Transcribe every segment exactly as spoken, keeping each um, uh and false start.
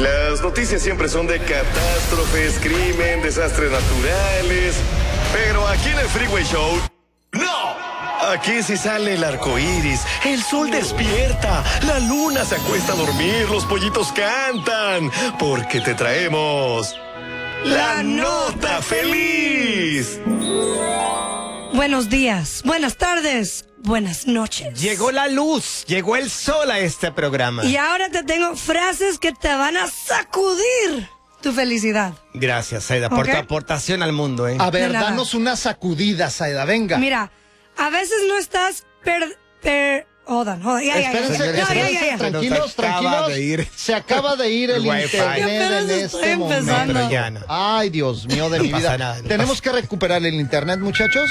Las noticias siempre son de catástrofes, crimen, desastres naturales. Pero aquí en el Freeway Show, ¡no! Aquí sí sale el arco iris, el sol despierta, la luna se acuesta a dormir, los pollitos cantan. Porque te traemos la nota feliz. Buenos días, buenas tardes, buenas noches. Llegó la luz, llegó el sol a este programa. Y ahora te tengo frases que te van a sacudir tu felicidad. Gracias, Saida, por ¿Ok? tu aportación al mundo, ¿eh? A ver, De nada. danos una sacudida, Saida, venga. Mira, a veces no estás per... per hold on, hold on. Ya, ya, ya, Espérense, ya, ya, ya, espérense, ya, ya. tranquilos, Se nos acaba tranquilos. de ir Se acaba de ir el, el wifi. internet Yo apenas en estoy este empezando. momento. No, pero ya no. Ay, Dios mío de No mi pasa vida. nada, no Tenemos pasa. que recuperar el internet, muchachos.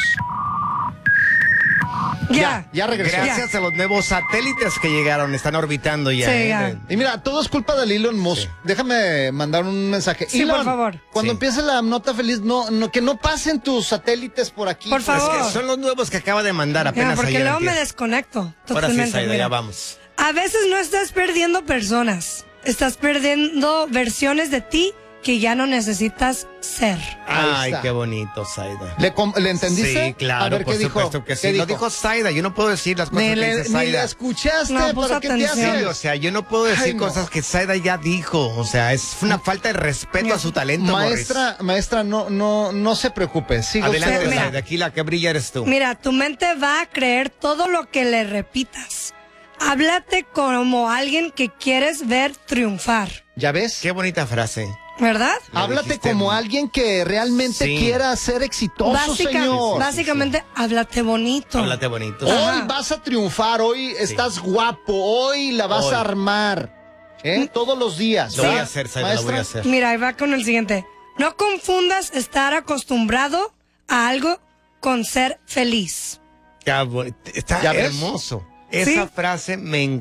Ya. Ya regresó. Gracias a los nuevos satélites que llegaron, están orbitando ya. Sí, ¿eh? ya. Y mira, todo es culpa de Elon Musk. Sí. Déjame mandar un mensaje. Sí, Elon, por favor. cuando Sí. empiece la nota feliz, no, no, que no pasen tus satélites por aquí. Por Es favor. que son los nuevos que acaba de mandar Ya, apenas porque ayer. luego me antier. desconecto Ahora totalmente. sí, Saida, mira. ya vamos. A veces no estás perdiendo personas, estás perdiendo versiones de ti que ya no necesitas ser. Ahí Ay, está. qué bonito, Saida. ¿Le, com- ¿Le entendiste? Sí, claro, A ver, por ¿qué dijo? supuesto que sí. ¿Qué Lo dijo Saida, yo no puedo decir las cosas Ni que le, dice ni le Saida. escuchaste, No, puso ¿para qué te atención. haces? Sí, o sea, yo no puedo decir Ay, no. cosas que Saida ya dijo. O sea, es una falta de respeto a su talento, Maestra, maestra, no, no, no se preocupe. Siga Morris. Adelante, usted. Mira. Saida, aquí la que brilla eres tú. Mira, tu mente va a creer todo lo que le repitas. Háblate como alguien que quieres ver triunfar, ¿Ya ves? Qué bonita frase. ¿verdad? Lo Háblate dijiste como muy- alguien que realmente Sí. quiera ser exitoso, Básica- señor. básicamente, háblate bonito. Háblate bonito. Hoy Ajá. vas a triunfar, hoy estás guapo, hoy la vas Hoy. a armar. ¿eh? Todos los días. Lo voy ¿va? a hacer, Saida, lo Maestra? voy a hacer. Mira, ahí va con el siguiente. No confundas estar acostumbrado a algo con ser feliz. Qué boni- Está ¿Ya ves? hermoso. Sí. Esa frase me